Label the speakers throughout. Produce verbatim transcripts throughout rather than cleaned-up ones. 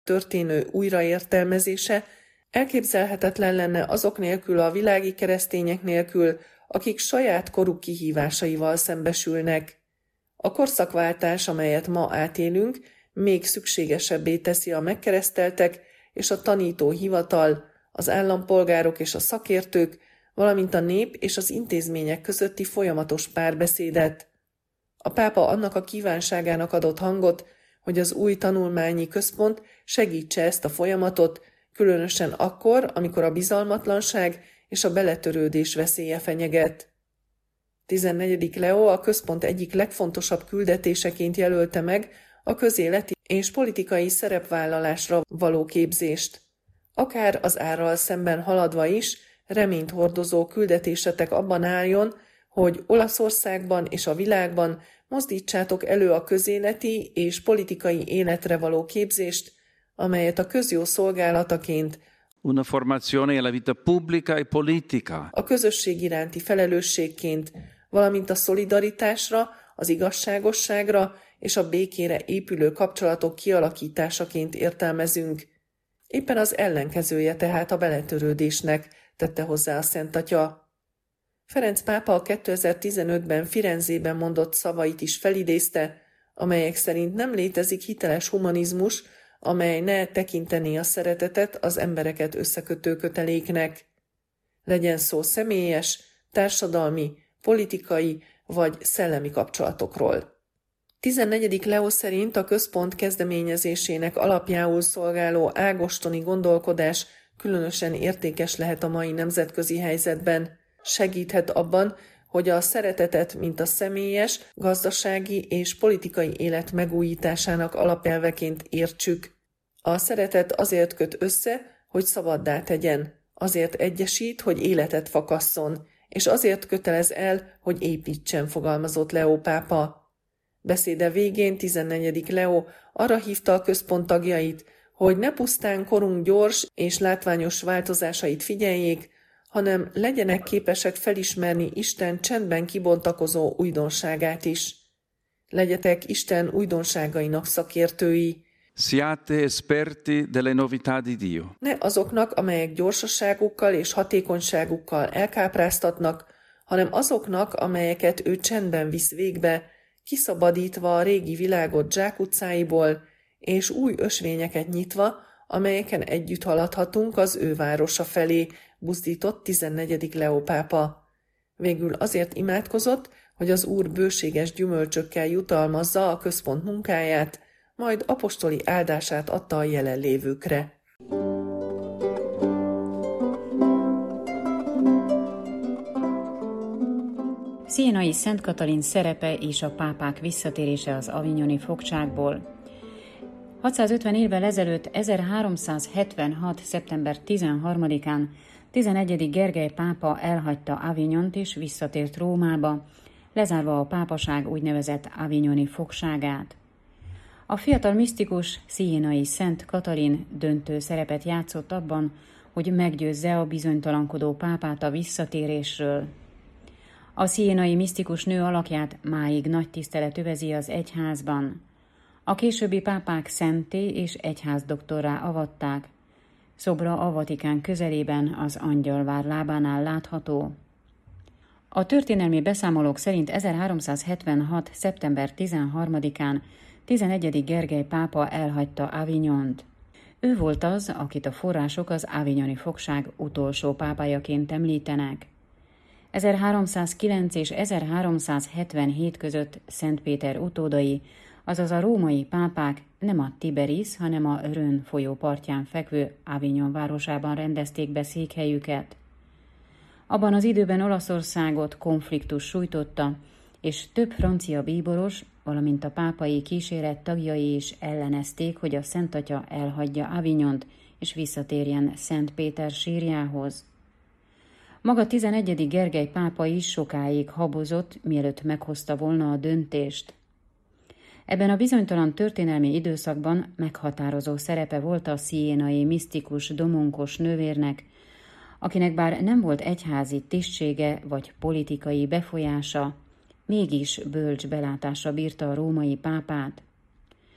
Speaker 1: történő újraértelmezése elképzelhetetlen lenne azok nélkül, a világi keresztények nélkül, akik saját koruk kihívásaival szembesülnek. A korszakváltás, amelyet ma átélünk, még szükségesebbé teszi a megkereszteltek és a tanító hivatal, az állampolgárok és a szakértők, valamint a nép és az intézmények közötti folyamatos párbeszédet. A pápa annak a kívánságának adott hangot, hogy az új tanulmányi központ segítse ezt a folyamatot, különösen akkor, amikor a bizalmatlanság és a beletörődés veszélye fenyeget. tizennegyedik Leó a központ egyik legfontosabb küldetéseként jelölte meg a közéleti és politikai szerepvállalásra való képzést. Akár az árral szemben haladva is, reményt hordozó küldetésetek abban álljon, hogy Olaszországban és a világban mozdítsátok elő a közéleti és politikai életre való képzést, amelyet a közjó szolgálataként,
Speaker 2: una formazione alla vita pubblica e politica,
Speaker 1: a közösség iránti felelősségként, valamint a szolidaritásra, az igazságosságra és a békére épülő kapcsolatok kialakításaként értelmezünk. Éppen az ellenkezője tehát a beletörődésnek, tette hozzá a Szent Atya. Ferenc pápa a kétezer-tizenötben Firenzében mondott szavait is felidézte, amelyek szerint nem létezik hiteles humanizmus, amely ne tekintené a szeretetet az embereket összekötő köteléknek. Legyen szó személyes, társadalmi, politikai vagy szellemi kapcsolatokról. tizennegyedik Leó szerint a központ kezdeményezésének alapjául szolgáló ágostoni gondolkodás különösen értékes lehet a mai nemzetközi helyzetben. Segíthet abban, hogy a szeretetet, mint a személyes, gazdasági és politikai élet megújításának alapelveként értsük. A szeretet azért köt össze, hogy szabaddá tegyen, azért egyesít, hogy életet fakasszon, és azért kötelez el, hogy építsen, fogalmazott Leó pápa. Beszéde végén tizennegyedik Leó arra hívta a központ tagjait, hogy ne pusztán korunk gyors és látványos változásait figyeljék, hanem legyenek képesek felismerni Isten csendben kibontakozó újdonságát is. Legyetek Isten újdonságainak szakértői.
Speaker 2: Siate esperti delle novità di Dio.
Speaker 1: Ne azoknak, amelyek gyorsaságukkal és hatékonyságukkal elkápráztatnak, hanem azoknak, amelyeket ő csendben visz végbe, kiszabadítva a régi világot zsákutcáiból, és új ösvényeket nyitva, amelyeken együtt haladhatunk az ő városa felé, buzdított tizennegyedik Leó pápa. Végül azért imádkozott, hogy az Úr bőséges gyümölcsökkel jutalmazza a központ munkáját, majd apostoli áldását adta a jelenlévőkre.
Speaker 3: Sienai Szent Katalin szerepe és a pápák visszatérése az avignoni fogságból. hatszázötven évvel ezelőtt ezerháromszázhetvenhat. szeptember tizenharmadikán tizenegyedik Gergely pápa elhagyta Avignont és visszatért Rómába, lezárva a pápaság úgynevezett avignoni fogságát. A fiatal misztikus Sienai Szent Katalin döntő szerepet játszott abban, hogy meggyőzze a bizonytalankodó pápát a visszatérésről. A sienai misztikus nő alakját máig nagy tisztelet övezi az egyházban. A későbbi pápák szentté és egyházdoktorrá avatták. Szobra a Vatikán közelében az Angyalvár lábánál látható. A történelmi beszámolók szerint ezerháromszázhetvenhat. szeptember tizenharmadikán tizenegyedik Gergely pápa elhagyta Avignont. Ő volt az, akit a források az avignoni fogság utolsó pápájaként említenek. ezerháromszázkilenc és ezerháromszázhetvenhét között Szent Péter utódai, azaz a római pápák nem a Tiberis, hanem a Rhön folyó partján fekvő Avignon városában rendezték be székhelyüket. Abban az időben Olaszországot konfliktus sújtotta, és több francia bíboros, valamint a pápai kíséret tagjai is ellenezték, hogy a Szent Atya elhagyja Avignont és visszatérjen Szent Péter sírjához. Maga tizenegyedik Gergely pápa is sokáig habozott, mielőtt meghozta volna a döntést. Ebben a bizonytalan történelmi időszakban meghatározó szerepe volt a sienai misztikus domonkos nővérnek, akinek bár nem volt egyházi tisztsége vagy politikai befolyása, mégis bölcs belátásra bírta a római pápát.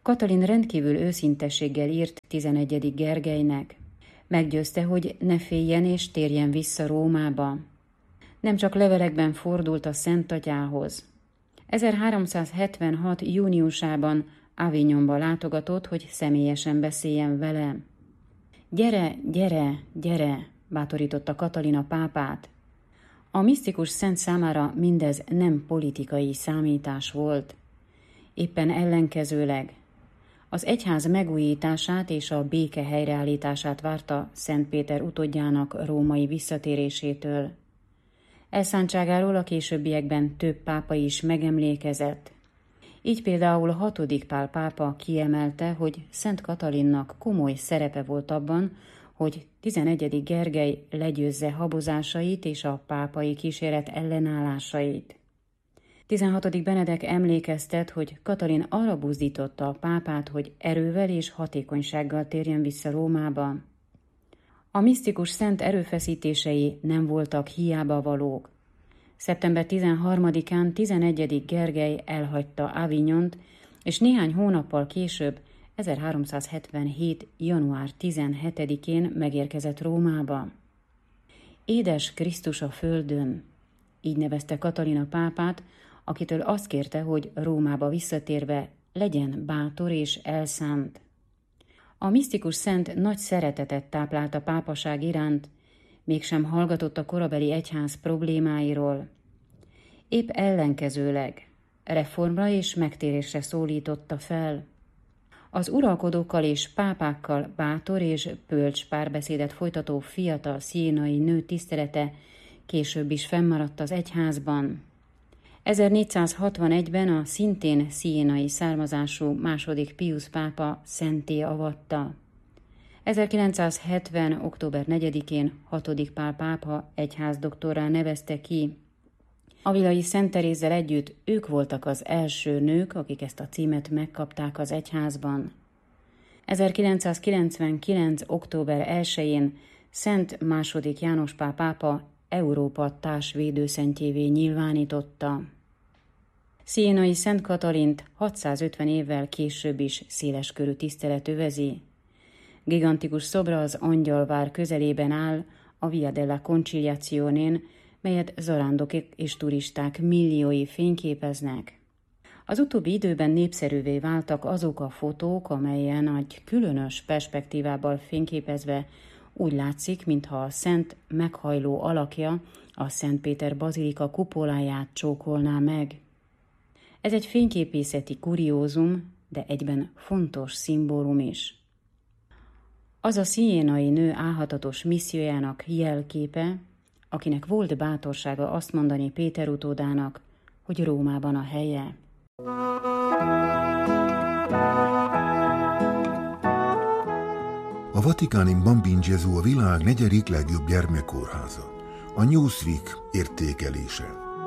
Speaker 3: Katalin rendkívül őszintességgel írt tizenegyedik Gergelynek. Meggyőzte, hogy ne féljen és térjen vissza Rómába. Nem csak levelekben fordult a Szent Atyához. ezerháromszázhetvenhat. júniusában Avignonba látogatott, hogy személyesen beszéljen vele. Gyere, gyere, gyere, bátorította Katalin a pápát. A misztikus szent számára mindez nem politikai számítás volt. Éppen ellenkezőleg. Az egyház megújítását és a béke helyreállítását várta Szent Péter utódjának római visszatérésétől. Elszántságáról a későbbiekben több pápa is megemlékezett. Így például a hatodik Pál pápa kiemelte, hogy Szent Katalinnak komoly szerepe volt abban, hogy tizenegyedik Gergely legyőzze habozásait és a pápai kíséret ellenállásait. tizenhatodik Benedek emlékeztet, hogy Katalin arra buzdította a pápát, hogy erővel és hatékonysággal térjen vissza Rómába. A misztikus szent erőfeszítései nem voltak hiába valók. szeptember tizenharmadikán tizenegyedik Gergely elhagyta Avignont, és néhány hónappal később, ezerháromszázhetvenhét. január tizenhetedikén megérkezett Rómába. Édes Krisztus a földön, így nevezte Katalin a pápát, akitől azt kérte, hogy Rómába visszatérve legyen bátor és elszánt. A misztikus szent nagy szeretetet táplált a pápaság iránt, mégsem hallgatott a korabeli egyház problémáiról. Épp ellenkezőleg reformra és megtérésre szólította fel. Az uralkodókkal és pápákkal bátor és bölcs párbeszédet folytató fiatal sziénai nő tisztelete később is fennmaradt az egyházban. ezernégyszázhatvanegyben a szintén sziénai származású második Piusz pápa szentté avatta. ezerkilencszázhetven. október negyedikén hatodik Pál pápa egyházdoktorrá nevezte ki. Avilai Szent Terézzel együtt ők voltak az első nők, akik ezt a címet megkapták az egyházban. ezerkilencszázkilencvenkilenc. október elsején Szent második János Pál pápa Európa társvédőszentjévé nyilvánította. Sziénai Szent Katalint hatszázötven évvel később is széleskörű tisztelet övezi. Gigantikus szobra az Angyalvár közelében áll, a Via della Conciliationén, melyet zarándokok és turisták milliói fényképeznek. Az utóbbi időben népszerűvé váltak azok a fotók, amelyen egy különös perspektívával fényképezve úgy látszik, mintha a szent meghajló alakja a Szent Péter bazilika kupoláját csókolná meg. Ez egy fényképészeti kuriózum, de egyben fontos szimbólum is. Az a sziénai nő álhatatos missziójának jelképe, akinek volt bátorsága azt mondani Péter utódának, hogy Rómában a helye.
Speaker 4: A vatikáni Bambino Gesù a világ negyedik legjobb gyermekkórháza. A Newsweek értékelése.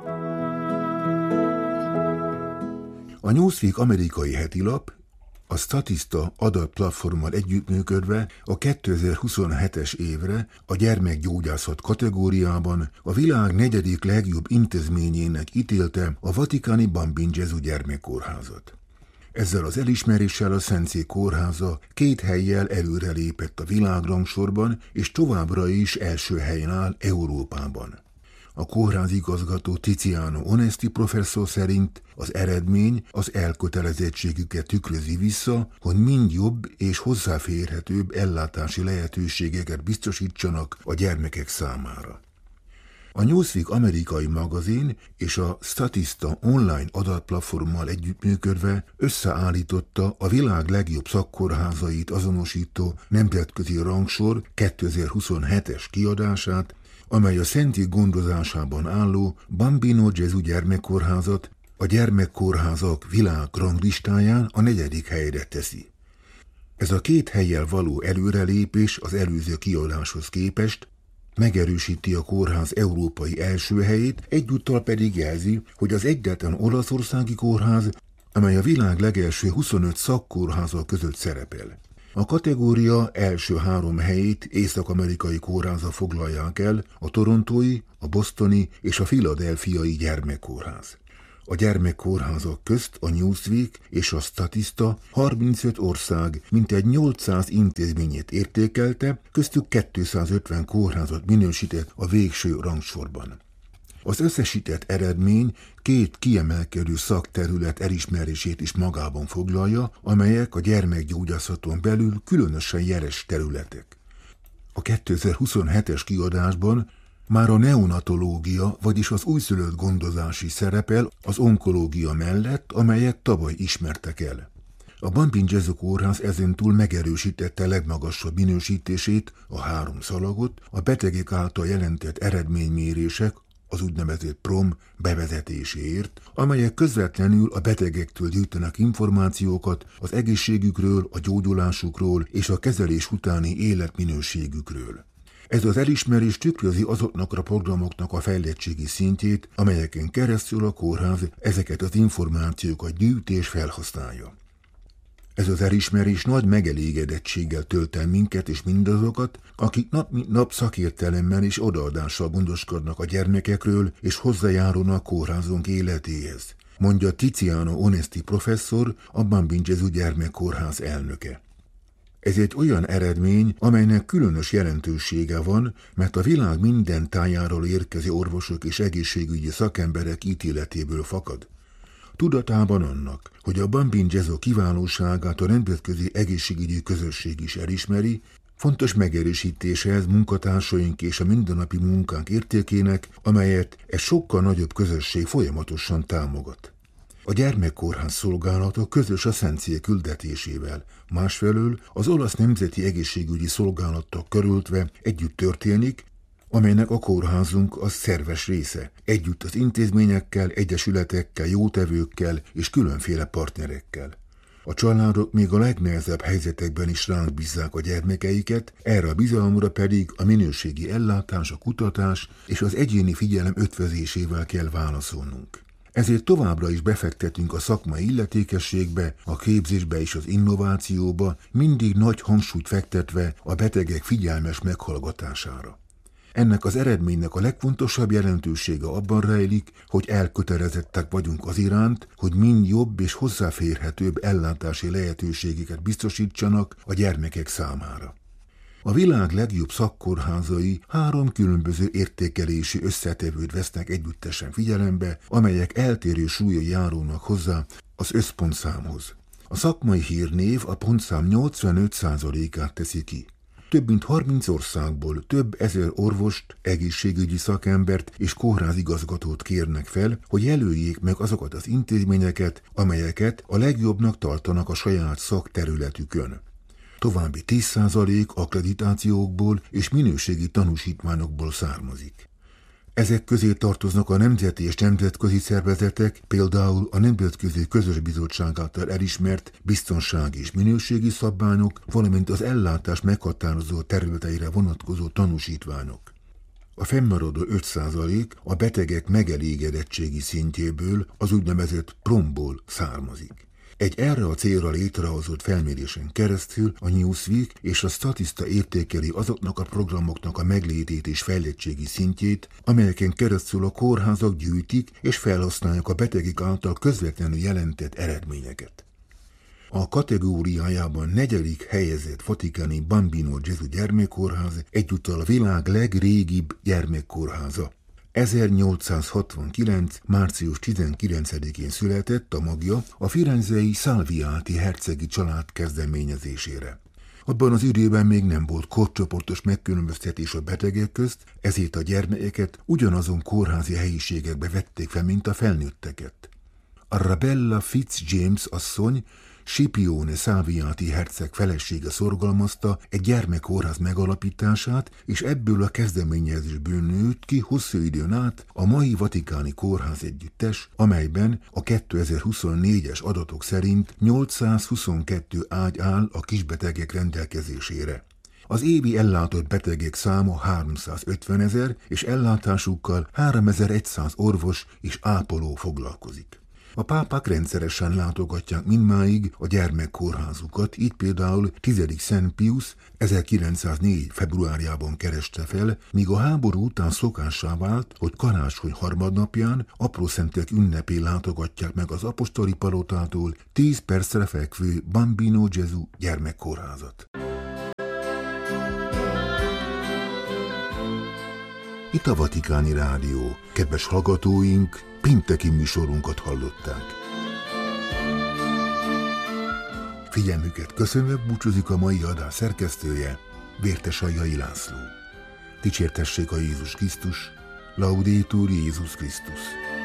Speaker 4: A Newsweek amerikai hetilap a Statista adatplatformmal együttműködve a kétezer-huszonhetes évre a gyermekgyógyászat kategóriában a világ negyedik legjobb intézményének ítélte a vatikáni Bambino Gesù gyermekkórházat. Ezzel az elismeréssel a Szentszék kórháza két hellyel előrelépett a világrangsorban, és továbbra is első helyen áll Európában. A kórház igazgató Tiziano Onesti professzor szerint az eredmény az elkötelezettségüket tükrözi vissza, hogy mind jobb és hozzáférhetőbb ellátási lehetőségeket biztosítsanak a gyermekek számára. A Newsweek amerikai magazin és a Statista online adatplatformmal együttműködve összeállította a világ legjobb szakkórházait azonosító nemzetközi rangsor kétezer-huszonhetes kiadását, amely a Szentély gondozásában álló Bambino Gesù gyermekkórházat a gyermekkórházak világranglistáján a negyedik helyre teszi. Ez a két hellyel való előrelépés az előző kiadáshoz képest megerősíti a kórház európai első helyét, egyúttal pedig jelzi, hogy az egyetlen olaszországi kórház, amely a világ legelső huszonöt szakkórháza között szerepel. A kategória első három helyét észak-amerikai kórháza foglalják el, a torontói, a bostoni és a philadelphiai gyermekkórház. A gyermekkórházak közt a Newsweek és a Statista harmincöt ország mintegy nyolcszáz intézményét értékelte, köztük kétszázötven kórházat minősített a végső rangsorban. Az összesített eredmény két kiemelkedő szakterület elismerését is magában foglalja, amelyek a gyermekgyógyászaton belül különösen jeles területek. A kétezer-huszonhetes kiadásban már a neonatológia, vagyis az újszülött gondozási szerepel az onkológia mellett, amelyek tavaly ismertek el. A Bambin Gesù kórház ezentúl megerősítette legmagasabb minősítését, a három szalagot, a betegek által jelentett eredménymérések, az úgynevezett PROM bevezetéséért, amelyek közvetlenül a betegektől gyűjtenek információkat az egészségükről, a gyógyulásukról és a kezelés utáni életminőségükről. Ez az elismerés tükrözi azoknak a programoknak a fejlettségi szintjét, amelyeken keresztül a kórház ezeket az információkat gyűjt és felhasználja. Ez az elismerés nagy megelégedettséggel tölt el minket és mindazokat, akik nap mint nap szakértelemmel és odaadással gondoskodnak a gyermekekről és hozzájárulnak a kórházunk életéhez, mondja Tiziano Onesti professzor, a Bambin Gesù gyermekkórház elnöke. Ez egy olyan eredmény, amelynek különös jelentősége van, mert a világ minden tájáról érkező orvosok és egészségügyi szakemberek ítéletéből fakad. Tudatában annak, hogy a Bambin Gesù kiválóságát a nemzetközi egészségügyi közösség is elismeri, fontos megerősítése ez munkatársaink és a mindennapi munkánk értékének, amelyet egy sokkal nagyobb közösség folyamatosan támogat. A gyermekkórház szolgálata közös a Szentszél küldetésével, másfelől az olasz nemzeti egészségügyi szolgálattal körültve együtt történik, amelynek a kórházunk az szerves része, együtt az intézményekkel, egyesületekkel, jótevőkkel és különféle partnerekkel. A családok még a legnehezebb helyzetekben is ránk bízzák a gyermekeiket, erre a bizalomra pedig a minőségi ellátás, a kutatás és az egyéni figyelem ötvözésével kell válaszolnunk. Ezért továbbra is befektetünk a szakmai illetékességbe, a képzésbe és az innovációba, mindig nagy hangsúlyt fektetve a betegek figyelmes meghallgatására. Ennek az eredménynek a legfontosabb jelentősége abban rejlik, hogy elkötelezettek vagyunk az iránt, hogy mind jobb és hozzáférhetőbb ellátási lehetőségeket biztosítsanak a gyermekek számára. A világ legjobb szakkórházai három különböző értékelési összetevőt vesznek együttesen figyelembe, amelyek eltérő súlya járulnak hozzá az összpontszámhoz. A szakmai hírnév a pontszám nyolcvanöt százalékát teszi ki. Több mint harminc országból több ezer orvost, egészségügyi szakembert és kórházigazgatót kérnek fel, hogy jelöljék meg azokat az intézményeket, amelyeket a legjobbnak tartanak a saját szakterületükön. További tíz százalék akkreditációkból és minőségi tanúsítványokból származik. Ezek közé tartoznak a nemzeti és nemzetközi szervezetek, például a Nemzetközi Közös Bizottság által elismert biztonsági és minőségi szabványok, valamint az ellátás meghatározó területeire vonatkozó tanúsítványok. A fennmaradó öt százalék a betegek megelégedettségi szintjéből, az úgynevezett promból származik. Egy erre a célra létrehozott felmérésen keresztül a Newsweek és a Statista értékeli azoknak a programoknak a meglétét és fejlettségi szintjét, amelyeken keresztül a kórházak gyűjtik és felhasználják a betegek által közvetlenül jelentett eredményeket. A kategóriájában negyedik helyezett vatikáni Bambino Gesù gyermekkórház egyúttal a világ legrégibb gyermekkórháza. ezernyolcszázhatvankilenc. március tizenkilencedikén született a magja a firenzei Salviati hercegi család kezdeményezésére. Abban az időben még nem volt korcsoportos megkülönböztetés a betegek közt, ezért a gyermekeket ugyanazon kórházi helyiségekbe vették fel, mint a felnőtteket. Arabella Fitzjames asszony, Scipione Salviati herceg felesége szorgalmazta egy gyermekkórház megalapítását, és ebből a kezdeményezésből nőtt ki hosszú időn át a mai vatikáni kórház együttes, amelyben a kétezer-huszonnégyes adatok szerint nyolcszázhuszonkettő ágy áll a kisbetegek rendelkezésére. Az évi ellátott betegek száma háromszázötvenezer, és ellátásukkal háromezer-száz orvos és ápoló foglalkozik. A pápák rendszeresen látogatják mindmáig a gyermekkórházukat, így például tizedik Szent Piusz ezerkilencszáznégy. februárjában kereste fel, míg a háború után szokássá vált, hogy karácsony harmadnapján aprószentek ünnepén látogatják meg az apostoli palotától tíz percre fekvő Bambino Gesù gyermekkórházat. Itt a Vatikáni Rádió. Kedves hallgatóink, pénteki műsorunkat hallották. Figyelmüket köszönve búcsúzik a mai adás szerkesztője, Vértes Aljai László. Dicsértessék a Jézus Krisztus, Laudetur Jézus Krisztus.